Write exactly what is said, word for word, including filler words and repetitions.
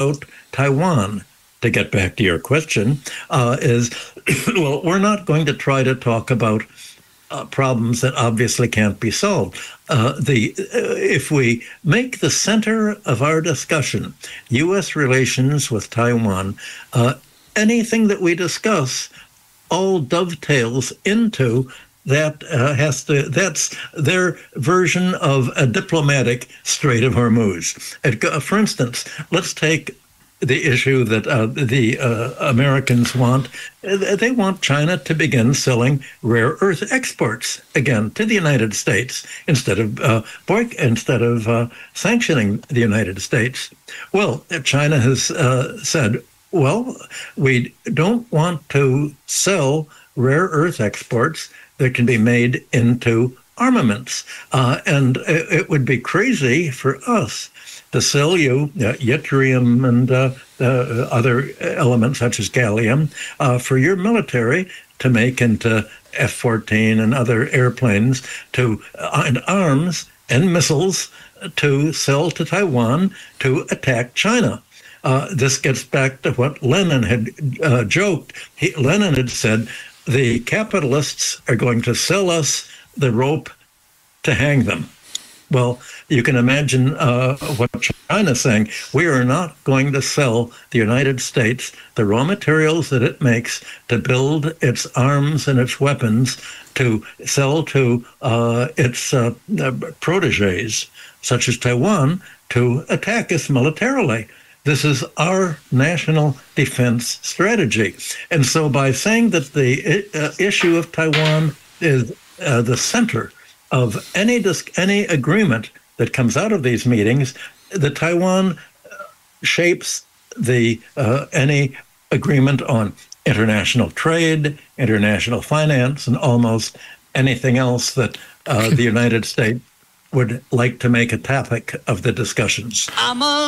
about Taiwan, to get back to your question, uh, is, well, we're not going to try to talk about uh, problems that obviously can't be solved. Uh, the uh, if we make the center of our discussion U S relations with Taiwan, uh, anything that we discuss all dovetails into that uh, has to, that's their version of a diplomatic Strait of Hormuz. It, uh, for instance, let's take the issue that uh, the uh, Americans want. They want China to begin selling rare earth exports again to the United States instead of uh, instead of uh, sanctioning the United States. Well, China has uh, said, well, we don't want to sell rare earth exports that can be made into armaments. Uh, and it would be crazy for us to sell you uh, yttrium and uh, uh, other elements such as gallium uh, for your military to make into F fourteen and other airplanes, to uh, and arms and missiles to sell to Taiwan to attack China. Uh, this gets back to what Lenin had uh, joked. He, Lenin had said, the capitalists are going to sell us the rope to hang them. Well, you can imagine uh, what China's saying. We are not going to sell the United States the raw materials that it makes to build its arms and its weapons to sell to uh, its uh, proteges, such as Taiwan, to attack us militarily. This is our national defense strategy. And so by saying that the uh, issue of Taiwan is uh, the center of any any agreement that comes out of these meetings, the Taiwan shapes the uh, any agreement on international trade, international finance, and almost anything else that uh, the United States would like to make a topic of the discussions. I'm a